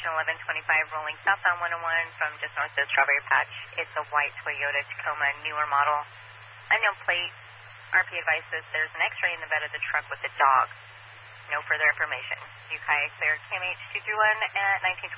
destination 1125 rolling southbound 101 from just north of Strawberry Patch. It's a white Toyota Tacoma, newer model. Unknown plate. RP advises there's an X-ray in the bed of the truck with a dog. No further information. Ukiah clear KMH 231 at